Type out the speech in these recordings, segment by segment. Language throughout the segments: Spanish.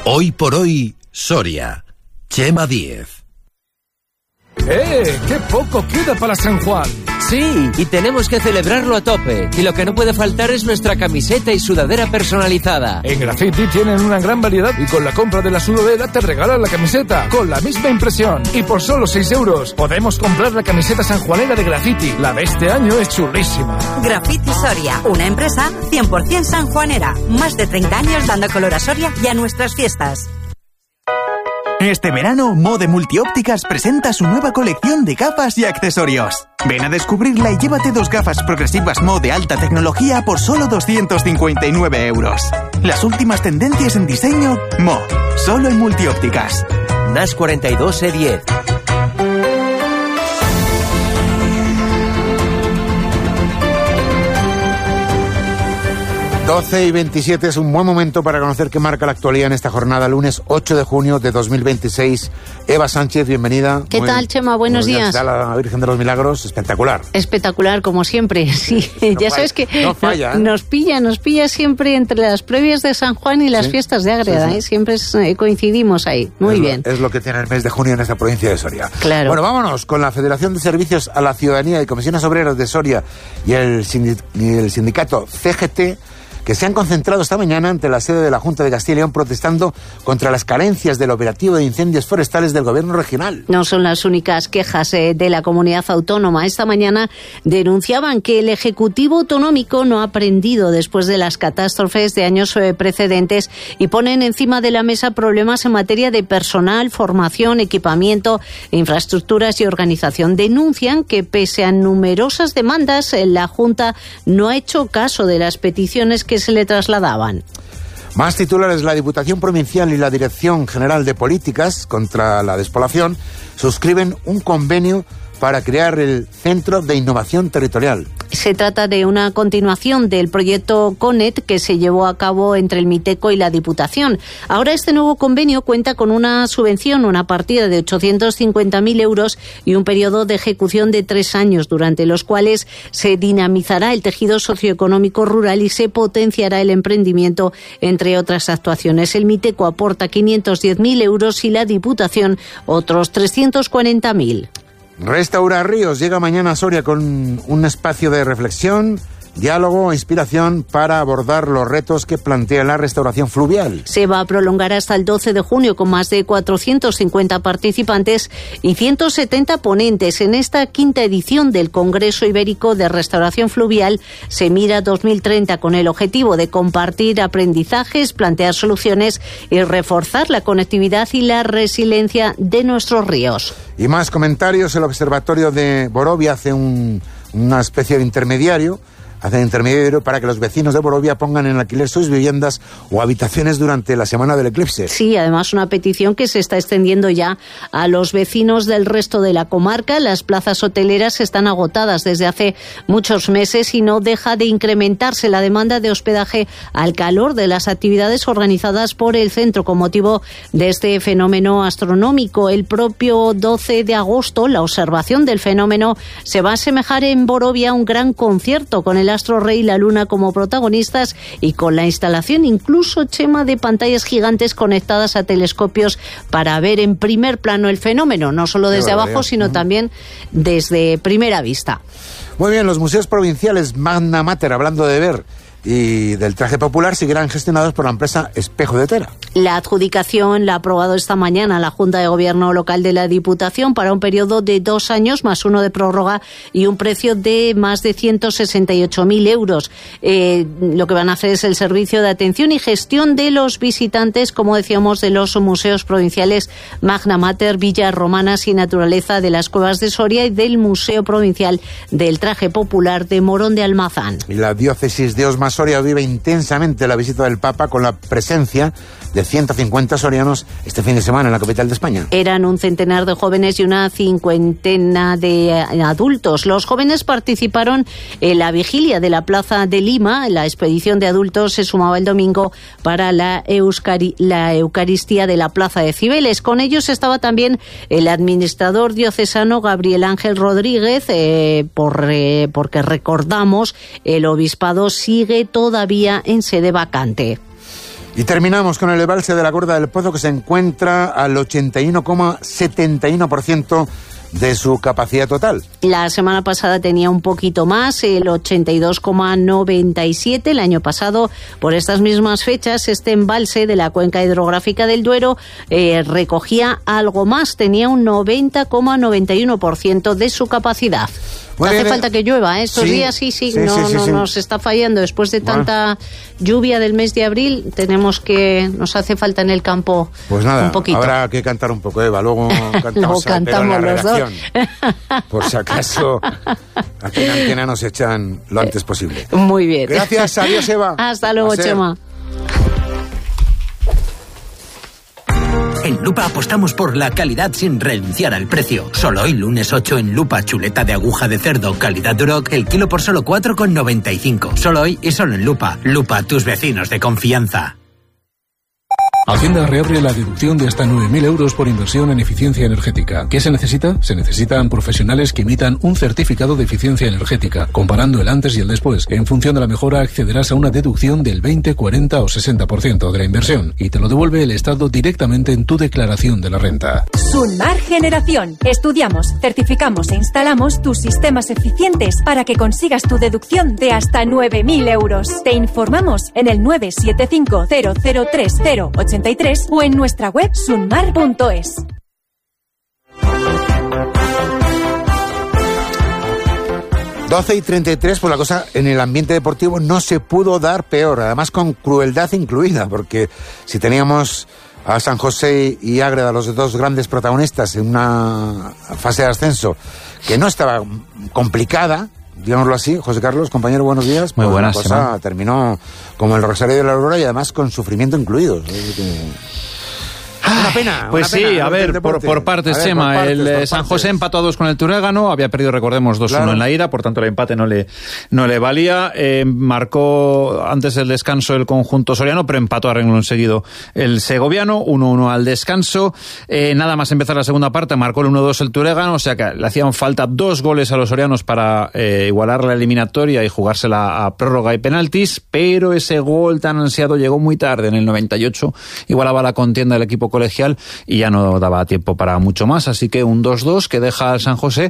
Hoy por hoy, Soria. Chema Díez. ¡Qué poco queda para San Juan! Sí, y tenemos que celebrarlo a tope. Y lo que no puede faltar es nuestra camiseta y sudadera personalizada. En Graffiti tienen una gran variedad y con la compra de la sudadera te regalan la camiseta con la misma impresión. Y por solo 6 euros podemos comprar la camiseta sanjuanera de Graffiti. La de este año es chulísima. Graffiti Soria, una empresa 100% sanjuanera. Más de 30 años dando color a Soria y a nuestras fiestas. Este verano, Mode Multiópticas presenta su nueva colección de gafas y accesorios. Ven a descubrirla y llévate 2 gafas progresivas Mo de alta tecnología por solo 259 euros. Las últimas tendencias en diseño, Mo, solo en Multiópticas. NAS 42 E10. 12:27 es un buen momento para conocer qué marca la actualidad en esta jornada, lunes 8 de junio de 2026. Eva Sánchez, bienvenida. ¿Qué tal, Chema? Buenos días. Está la Virgen de los Milagros, espectacular. Espectacular, como siempre, sí. No ya sabes que no falla, ¿eh? nos pilla siempre entre las previas de San Juan y las fiestas de Ágreda, sí. Siempre coincidimos ahí. Muy bien. Es lo que tiene el mes de junio en esta provincia de Soria. Claro. Bueno, vámonos con la Federación de Servicios a la Ciudadanía y Comisiones Obreras de Soria y el sindicato CGT, que se han concentrado esta mañana ante la sede de la Junta de Castilla y León protestando contra las carencias del operativo de incendios forestales del gobierno regional. No son las únicas quejas de la comunidad autónoma. Esta mañana denunciaban que el Ejecutivo Autonómico no ha aprendido después de las catástrofes de años precedentes y ponen encima de la mesa problemas en materia de personal, formación, equipamiento, infraestructuras y organización. Denuncian que pese a numerosas demandas, la Junta no ha hecho caso de las peticiones que se le trasladaban. Más titulares: la Diputación Provincial y la Dirección General de Políticas contra la Despoblación suscriben un convenio para crear el Centro de Innovación Territorial. Se trata de una continuación del proyecto CONET que se llevó a cabo entre el Miteco y la Diputación. Ahora este nuevo convenio cuenta con una subvención, una partida de 850.000 euros y un periodo de ejecución de 3 años, durante los cuales se dinamizará el tejido socioeconómico rural y se potenciará el emprendimiento, entre otras actuaciones. El Miteco aporta 510.000 euros y la Diputación otros 340.000. Restaura Ríos llega mañana a Soria con un espacio de reflexión, diálogo e inspiración para abordar los retos que plantea la restauración fluvial. Se va a prolongar hasta el 12 de junio con más de 450 participantes y 170 ponentes. En esta 5ª edición del Congreso Ibérico de Restauración Fluvial se mira 2030 con el objetivo de compartir aprendizajes, plantear soluciones y reforzar la conectividad y la resiliencia de nuestros ríos. Y más comentarios: el Observatorio de Borovia hace una especie de intermediario para que los vecinos de Borovia pongan en alquiler sus viviendas o habitaciones durante la semana del eclipse. Sí, además una petición que se está extendiendo ya a los vecinos del resto de la comarca. Las plazas hoteleras están agotadas desde hace muchos meses y no deja de incrementarse la demanda de hospedaje al calor de las actividades organizadas por el centro con motivo de este fenómeno astronómico. El propio 12 de agosto, la observación del fenómeno se va a asemejar en Borovia a un gran concierto con el astro rey y la luna como protagonistas y con la instalación incluso, Chema, de pantallas gigantes conectadas a telescopios para ver en primer plano el fenómeno, no solo desde abajo, sino también desde primera vista. Muy bien, los museos provinciales Magna Mater, hablando de ver y del traje popular, seguirán gestionados por la empresa Espejo de Tera. La adjudicación la ha aprobado esta mañana la Junta de Gobierno Local de la Diputación para un periodo de 2 años más 1 de prórroga y un precio de más de 168.000 euros. Lo que van a hacer es el servicio de atención y gestión de los visitantes, como decíamos, de los museos provinciales Magna Mater, Villas Romanas y Naturaleza de las Cuevas de Soria y del Museo Provincial del Traje Popular de Morón de Almazán. Y la diócesis de Osma Soria vive intensamente la visita del Papa con la presencia de 150 sorianos este fin de semana en la capital de España. Eran un centenar de jóvenes y una 50 de adultos. Los jóvenes participaron en la vigilia de la Plaza de Lima. La expedición de adultos se sumaba el domingo para la Eucaristía de la Plaza de Cibeles. Con ellos estaba también el administrador diocesano Gabriel Ángel Rodríguez, porque recordamos, el obispado sigue todavía en sede vacante. Y terminamos con el embalse de la Gorda del Pozo, que se encuentra al 81,71% de su capacidad total. La semana pasada tenía un poquito más, el 82,97. El año pasado, por estas mismas fechas, este embalse de la cuenca hidrográfica del Duero recogía algo más, tenía un 90,91% de su capacidad. Hace falta que llueva, estos días sí. Nos está fallando. Después de tanta lluvia del mes de abril, nos hace falta en el campo un poquito. Habrá que cantar un poco, Eva, luego cantamos los dos. Por si acaso aquí en Antena nos echan lo antes posible. Muy bien. Gracias, adiós, Eva. Hasta luego, Chema. En Lupa apostamos por la calidad sin renunciar al precio. Solo hoy, lunes 8, en Lupa, chuleta de aguja de cerdo, calidad Duroc, el kilo por solo 4,95. Solo hoy y solo en Lupa. Lupa, tus vecinos de confianza. Hacienda reabre la deducción de hasta 9.000 euros por inversión en eficiencia energética. ¿Qué se necesita? Se necesitan profesionales que emitan un certificado de eficiencia energética, comparando el antes y el después. En función de la mejora accederás a una deducción del 20, 40 o 60% de la inversión y te lo devuelve el Estado directamente en tu declaración de la renta. Sunmar Generación. Estudiamos, certificamos e instalamos tus sistemas eficientes para que consigas tu deducción de hasta 9.000 euros. Te informamos en el 975 003 083 o en nuestra web sunmar.es. Doce y 33, pues la cosa en el ambiente deportivo no se pudo dar peor, además con crueldad incluida, porque si teníamos a San José y Ágreda, los dos grandes protagonistas, en una fase de ascenso que no estaba complicada, digámoslo así. José Carlos, compañero, buenos días. Muy buenas. La cosa terminó como el Rosario de la Aurora y además con sufrimiento incluido. Una pena. Pues sí, a ver, por partes, Chema. El San José empató a 2 con el Turégano, había perdido, recordemos, 2-1 en la ida, por tanto el empate no le valía. Marcó antes del descanso el conjunto soriano, pero empató a renglón seguido el segoviano, 1-1 al descanso. Nada más empezar la segunda parte, marcó el 1-2 el Turégano, o sea que le hacían falta 2 goles a los sorianos para igualar la eliminatoria y jugársela a prórroga y penaltis, pero ese gol tan ansiado llegó muy tarde, en el 98, igualaba la contienda del equipo colegial y ya no daba tiempo para mucho más, así que un 2-2 que deja al San José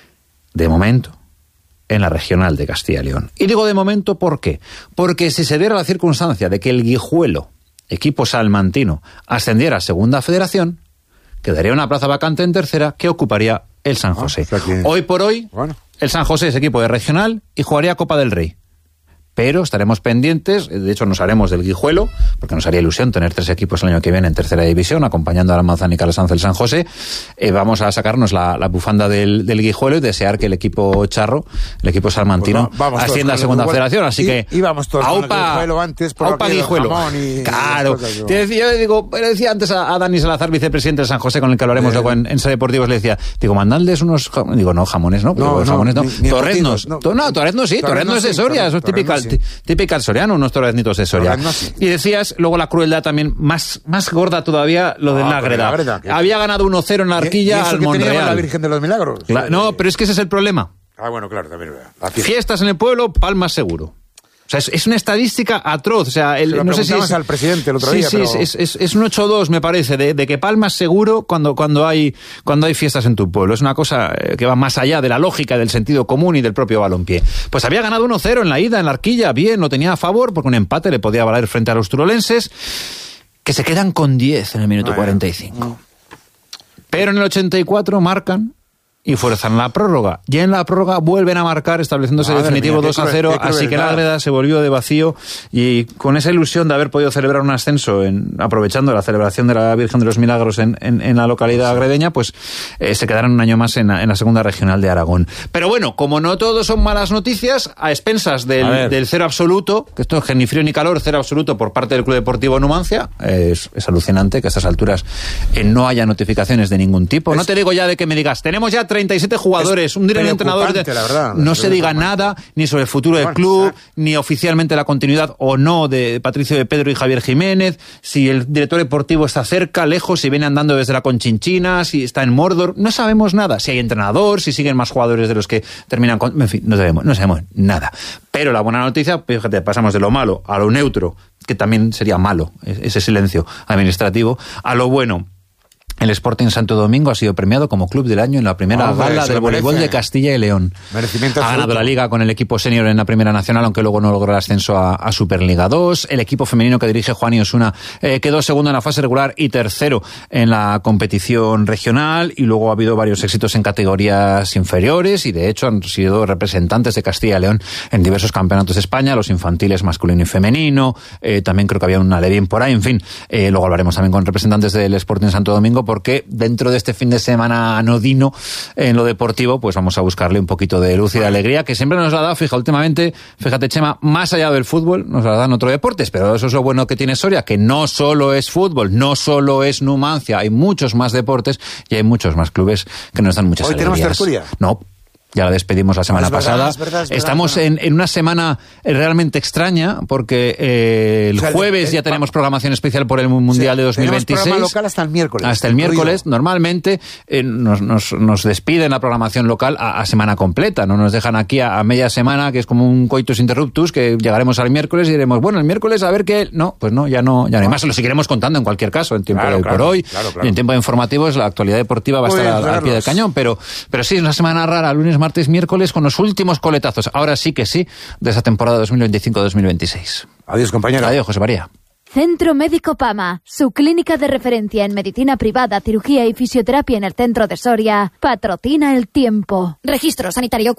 de momento en la regional de Castilla y León. Y digo de momento, ¿por qué? Porque si se diera la circunstancia de que el Guijuelo, equipo salmantino, ascendiera a segunda federación, quedaría una plaza vacante en tercera que ocuparía el San José. Hoy por hoy, el San José es equipo de regional y jugaría Copa del Rey. Pero estaremos pendientes, de hecho nos haremos del Guijuelo, porque nos haría ilusión tener 3 equipos el año que viene en tercera división, acompañando a la Manzánica, la Sanz, el San José. Vamos a sacarnos la bufanda del Guijuelo y desear que el equipo charro, el equipo salmantino, ascienda a segunda federación. Así que íbamos todos con el Guijuelo antes, por Aupa Guijuelo. Claro. Te decía antes a Dani Salazar, vicepresidente del San José, con el que hablaremos luego en Ser Deportivos, le decía, mandadles unos jamones. Digo, no, jamones no. Jamones no. Torreznos. Torreznos sí, Torreznos de Soria, eso es típica soriano, unos torreznitos de Soria. Y decías, luego la crueldad también, más gorda todavía, lo del Ágreda. Había ganado 1-0 en la Arquilla al Monreal. La Virgen de los Milagros. No, pero es que ese es el problema. Bueno, claro, también. Fiestas en el pueblo, palmas seguro. O sea, es una estadística atroz. O sea, no sé si es al presidente el otro día. Sí, pero... es un 8-2, me parece, de que palmas seguro cuando hay fiestas en tu pueblo. Es una cosa que va más allá de la lógica, del sentido común y del propio balompié. Pues había ganado 1-0 en la ida, en la Arquilla, bien, lo tenía a favor, porque un empate le podía valer frente a los turolenses, que se quedan con 10 en el minuto 45. Pero en el 84 marcan y fuerzan la prórroga. Ya en la prórroga vuelven a marcar, estableciéndose definitivo 2-0, así que la Ágreda se volvió de vacío y con esa ilusión de haber podido celebrar un ascenso, aprovechando la celebración de la Virgen de los Milagros en la localidad agredeña, pues se quedaron un año más en la segunda regional de Aragón. Pero bueno, como no todo son malas noticias, a expensas del cero absoluto, que esto es ni frío ni calor, cero absoluto por parte del Club Deportivo Numancia, es alucinante que a estas alturas no haya notificaciones de ningún tipo. No te digo ya de que me digas, tenemos ya 3 37 jugadores, un director entrenador, no se diga nada ni sobre el futuro del club, ni oficialmente la continuidad o no de Patricio de Pedro y Javier Jiménez, si el director deportivo está cerca, lejos, si viene andando desde la Conchinchina, si está en Mordor, no sabemos nada, si hay entrenador, si siguen más jugadores de los que terminan con... En fin, no sabemos nada. Pero la buena noticia, fíjate, pasamos de lo malo a lo neutro, que también sería malo, ese silencio administrativo, a lo bueno. El Sporting Santo Domingo ha sido premiado como Club del Año en la primera gala del voleibol de Castilla y León. Ha ganado la Liga con el equipo senior en la Primera Nacional, aunque luego no logró el ascenso a Superliga 2. El equipo femenino que dirige Juan Osuna quedó segundo en la fase regular y tercero en la competición regional. Y luego ha habido varios éxitos en categorías inferiores y de hecho han sido representantes de Castilla y León en diversos campeonatos de España, los infantiles masculino y femenino. También creo que había un alevín por ahí. En fin, luego hablaremos también con representantes del Sporting Santo Domingo, porque dentro de este fin de semana anodino en lo deportivo, pues vamos a buscarle un poquito de luz y de alegría, que siempre nos la ha dado, fíjate Chema, más allá del fútbol, nos la dan otros deportes, pero eso es lo bueno que tiene Soria, que no solo es fútbol, no solo es Numancia, hay muchos más deportes y hay muchos más clubes que nos dan muchas alegrías. ¿Hoy tenemos tertulia? No. Ya la despedimos la semana pasada. Es verdad, estamos en una semana realmente extraña, porque el jueves ya tenemos programación especial por el Mundial de 2026. Tenemos programa local hasta el miércoles. Hasta el miércoles. Normalmente nos despiden la programación local a semana completa. No nos dejan aquí a media semana, que es como un coitus interruptus, que llegaremos al miércoles y diremos, bueno, el miércoles a ver qué... No, pues no, ya no hay más. Lo seguiremos contando en cualquier caso, en tiempo de por hoy. Y en tiempo de informativos, la actualidad deportiva va a estar al pie del cañón. Pero sí, es una semana rara, lunes, martes, miércoles, con los últimos coletazos, ahora sí que sí, de esa temporada 2025-2026. Adiós, compañero. Adiós, José María. Centro Médico Pama, su clínica de referencia en medicina privada, cirugía y fisioterapia en el centro de Soria, patrocina el tiempo. Registro sanitario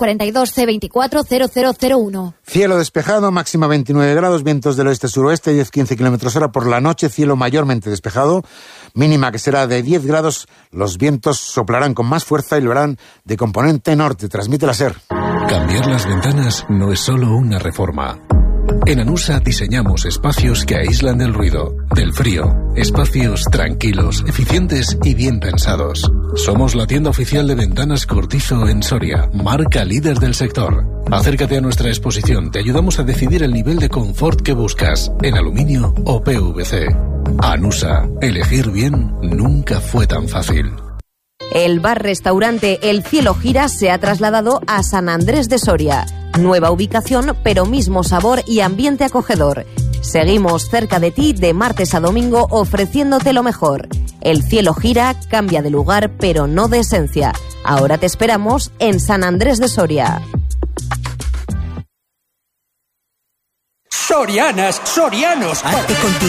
42C240001. Cielo despejado, máxima 29 grados, vientos del oeste-suroeste, 10-15 km/h por la noche, cielo mayormente despejado, mínima que será de 10 grados, los vientos soplarán con más fuerza y lo harán de componente norte, transmite la SER. Cambiar las ventanas no es solo una reforma. En Anusa diseñamos espacios que aíslan del ruido, del frío, espacios tranquilos, eficientes y bien pensados. Somos la tienda oficial de ventanas Cortizo en Soria, marca líder del sector. Acércate a nuestra exposición, te ayudamos a decidir el nivel de confort que buscas, en aluminio o PVC. Anusa, elegir bien nunca fue tan fácil. El bar-restaurante El Cielo Gira se ha trasladado a San Andrés de Soria. Nueva ubicación, pero mismo sabor y ambiente acogedor. Seguimos cerca de ti de martes a domingo ofreciéndote lo mejor. El Cielo Gira cambia de lugar, pero no de esencia. Ahora te esperamos en San Andrés de Soria. Sorianas, sorianos.